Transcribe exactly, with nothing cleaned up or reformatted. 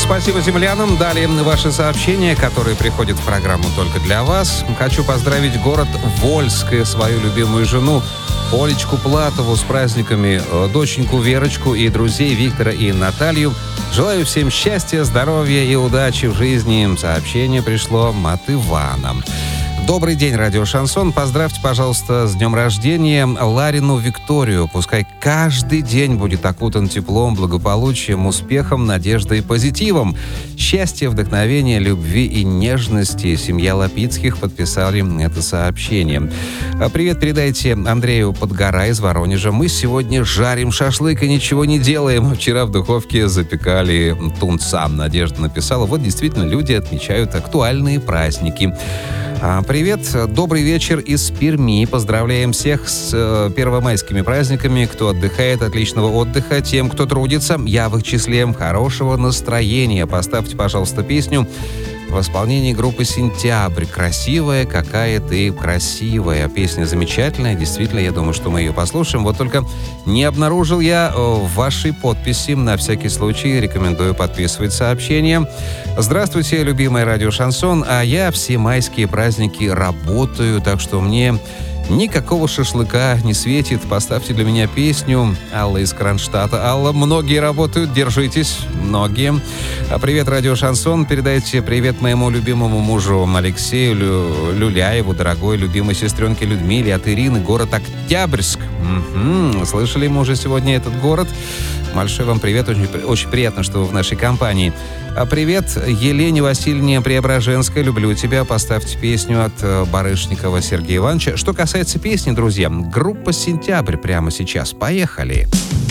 Спасибо землянам. Далее ваши сообщения, которые приходят в программу только для вас. Хочу поздравить город Вольск и свою любимую жену Олечку Платову с праздниками, доченьку Верочку и друзей Виктора и Наталью. Желаю всем счастья, здоровья и удачи в жизни. Сообщение пришло от Ивана. Добрый день, радио Шансон. Поздравьте, пожалуйста, с днем рождения Ларину Викторию. Пускай каждый день будет окутан теплом, благополучием, успехом, надеждой и позитивом. Счастья, вдохновения, любви и нежности. Семья Лапицких подписали это сообщение. Привет передайте Андрею Подгора из Воронежа. Мы сегодня жарим шашлык и ничего не делаем. Вчера в духовке запекали тунца. Надежда написала. Вот действительно люди отмечают актуальные праздники. Привет, добрый вечер из Перми. Поздравляем всех с э, первомайскими праздниками. Кто отдыхает, отличного отдыха. Тем, кто трудится, я в их числе. Хорошего настроения. Поставьте, пожалуйста, песню в исполнении группы «Сентябрь». «Красивая, какая ты красивая». Песня замечательная. Действительно, я думаю, что мы ее послушаем. Вот только не обнаружил я вашей подписи. На всякий случай рекомендую подписывать сообщение. Здравствуйте, любимая радио Шансон. А я все майские праздники работаю, так что мне никакого шашлыка не светит. Поставьте для меня песню. Алла из Кронштадта. Алла, многие работают, держитесь. Многие. Привет, радио Шансон. Передайте привет моему любимому мужу Алексею Лю... Люляеву, дорогой любимой сестренке Людмиле от Ирины, город Октябрьск. Угу. Слышали мы уже сегодня этот город. Большой вам привет. Очень, очень приятно, что вы в нашей компании. А привет Елене Васильевне Преображенской. Люблю тебя. Поставьте песню от Барышникова Сергея Ивановича. Что касается песни, друзья, группа «Сентябрь» прямо сейчас. Поехали.